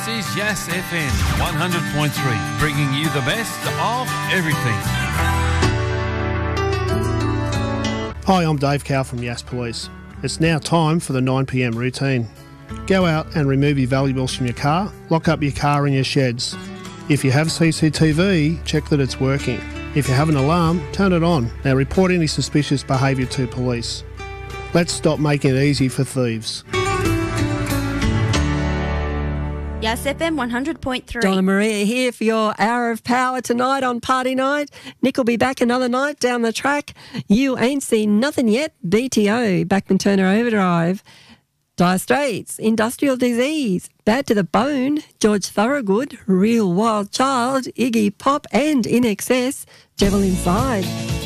This is Yas FM 100.3, bringing you the best of everything. Hi, I'm Dave Cow from Yas Police. It's now time for the 9pm routine. Go out and remove your valuables from your car, lock up your car in your sheds. If you have CCTV, check that it's working. If you have an alarm, turn it on. Now report any suspicious behaviour to police. Let's stop making it easy for thieves. Yes, FM 100.3. Donna Maria here for your hour of power tonight on Party Night. Nick will be back another night down the track. You ain't seen nothing yet. BTO, Backman Turner Overdrive. Dire Straits, Industrial Disease, Bad to the Bone, George Thorogood, Real Wild Child, Iggy Pop and In Excess, Devil Inside.